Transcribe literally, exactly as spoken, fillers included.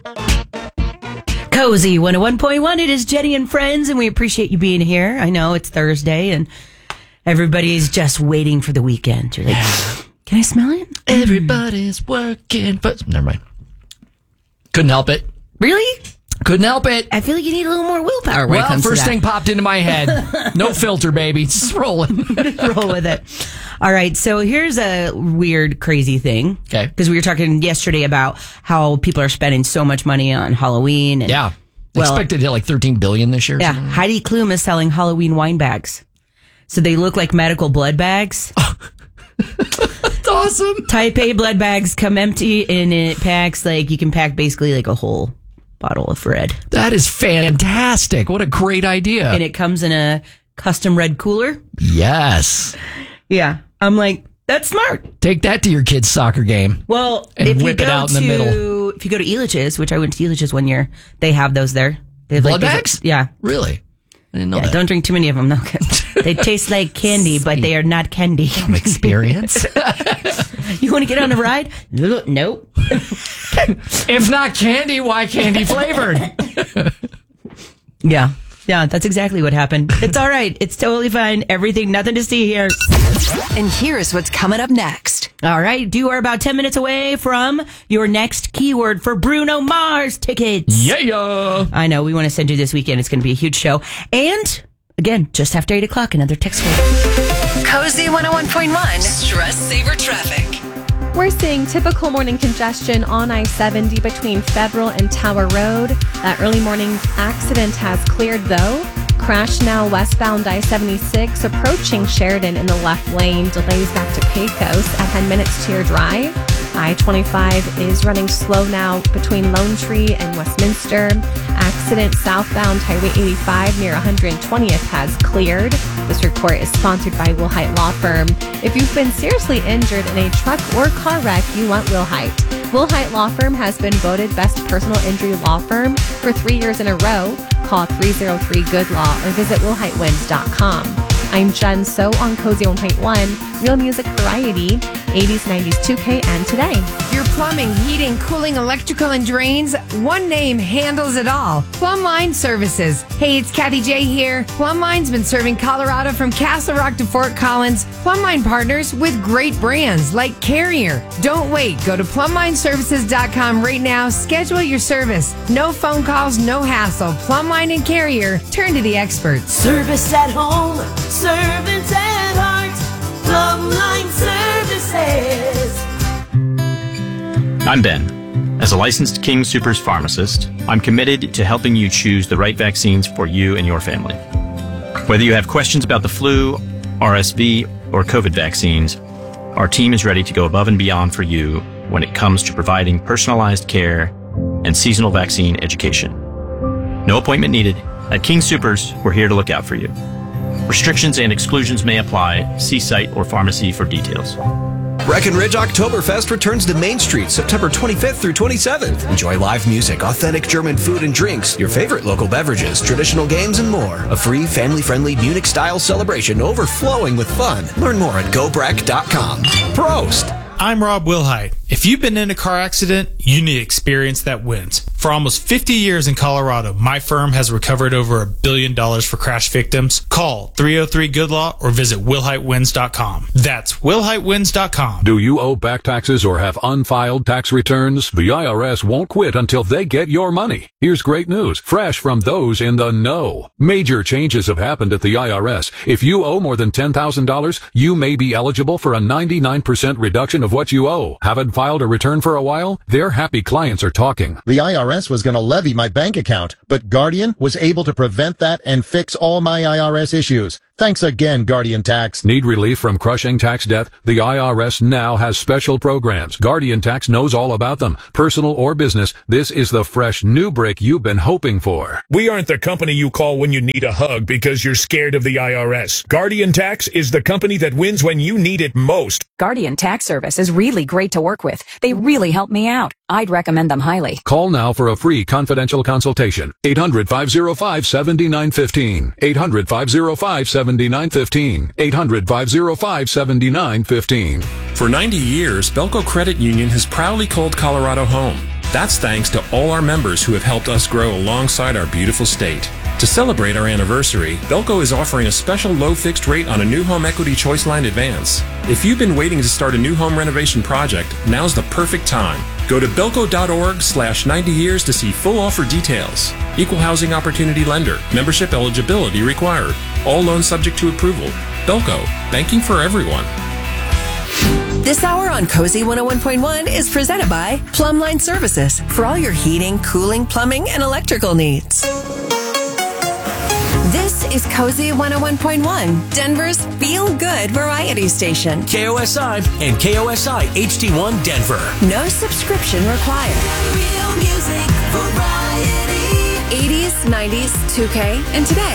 Cozy one oh one point one. It is Jenny and Friends, and we appreciate you being here. I know it's Thursday, and everybody's just waiting for the weekend. You're like, yeah. Can I smell it? Everybody's working, but never mind. Couldn't help it. Really? Couldn't help it. I feel like you need a little more willpower when well, it comes to that. First thing popped into my head. No filter, baby. Just rolling. Roll with it. All right. So here's a weird, crazy thing. Okay. Because we were talking yesterday about how people are spending so much money on Halloween. And, yeah. Well, expected to hit like thirteen billion dollars this year. Yeah. Heidi Klum is selling Halloween wine bags. So they look like medical blood bags. That's awesome. Type A blood bags come empty, and it packs like you can pack basically like a whole bottle of red. That is fantastic. What a great idea. And it comes in a custom red cooler. Yes. Yeah. I'm like, that's smart. Take that to your kid's soccer game. Well, and if whip you it go out in to, the middle. If you go to Elitch's, which I went to Elitch's one year, they have those there. They have blood like, bags? Yeah. Really? I didn't know yeah, that. Don't drink too many of them, though. They taste like candy, but they are not candy. From experience. You want to get on a ride? Nope. If not candy, why candy flavored? Yeah. Yeah, that's exactly what happened. It's all right. It's totally fine. Everything, nothing to see here. And here's what's coming up next. All right. You are about ten minutes away from your next keyword for Bruno Mars tickets. Yeah. I know. We want to send you this weekend. It's going to be a huge show. And again, just after eight o'clock, another text word. Cozy one oh one point one. Stress Saver Traffic. We're seeing typical morning congestion on I seventy between Federal and Tower Road. That early morning accident has cleared, though. Crash now westbound I seventy-six, approaching Sheridan in the left lane. Delays back to Pecos at ten minutes to your drive. I twenty-five is running slow now between Lone Tree and Westminster. Accident southbound Highway eighty-five near one hundred twentieth has cleared. This report is sponsored by Wilhite Law Firm. If you've been seriously injured in a truck or car wreck, you want Wilhite. Wilhite Law Firm has been voted Best Personal Injury Law Firm for three years in a row. Call three oh three good law or visit wilhite wins dot com. I'm Jen So on Cozy one point one, real music variety, eighties, nineties, two K, and today. Your plumbing, heating, cooling, electrical, and drains, one name handles it all. Plumbline Services. Hey, it's Kathy J here. Plumbline's been serving Colorado from Castle Rock to Fort Collins. Plumbline partners with great brands like Carrier. Don't wait. Go to plumbline services dot com right now. Schedule your service. No phone calls, no hassle. Plumbline and Carrier. Turn to the experts. Service at home, service at heart. Plumbline Services. I'm Ben. As a licensed King Soopers pharmacist, I'm committed to helping you choose the right vaccines for you and your family. Whether you have questions about the flu, R S V, or COVID vaccines, our team is ready to go above and beyond for you when it comes to providing personalized care and seasonal vaccine education. No appointment needed. At King Soopers, we're here to look out for you. Restrictions and exclusions may apply. See site or pharmacy for details. Breckenridge Oktoberfest returns to Main Street September twenty-fifth through twenty-seventh. Enjoy live music, authentic German food and drinks, your favorite local beverages, traditional games, and more. A free, family-friendly Munich-style celebration overflowing with fun. Learn more at go breck dot com. Prost! I'm Rob Wilhite. If you've been in a car accident, you need experience that wins. For almost fifty years in Colorado, my firm has recovered over a billion dollars for crash victims. Call three oh three good law or visit wilhite wins dot com. That's wilhite wins dot com. Do you owe back taxes or have unfiled tax returns? The I R S won't quit until they get your money. Here's great news, fresh from those in the know. Major changes have happened at the I R S. If you owe more than ten thousand dollars, you may be eligible for a ninety-nine percent reduction of what you owe. Haven't filed a return for a while? Their happy clients are talking. The I R S was going to levy my bank account, but Guardian was able to prevent that and fix all my I R S issues. Thanks again, Guardian Tax. Need relief from crushing tax debt? The I R S now has special programs. Guardian Tax knows all about them. Personal or business, this is the fresh new break you've been hoping for. We aren't the company you call when you need a hug because you're scared of the I R S. Guardian Tax is the company that wins when you need it most. Guardian Tax Service is really great to work with. They really help me out. I'd recommend them highly. Call now for a free confidential consultation. eight hundred, five oh five, seven nine one five. eight hundred, five oh five, seven nine one five. eight hundred, five oh five, seven nine one five. For ninety years, Belco Credit Union has proudly called Colorado home. That's thanks to all our members who have helped us grow alongside our beautiful state. To celebrate our anniversary, Belco is offering a special low fixed rate on a new home equity choice line advance. If you've been waiting to start a new home renovation project, now's the perfect time. Go to belco.org slash 90 years to see full offer details. Equal housing opportunity lender. Membership eligibility required. All loans subject to approval. Belco. Banking for everyone. This hour on Cozy one oh one point one is presented by Plumbline Services for all your heating, cooling, plumbing, and electrical needs. This is Cozy one oh one point one, Denver's feel-good variety station. K O S I and K O S I H D one Denver. No subscription required. Real music variety. eighties, nineties, two K, and today.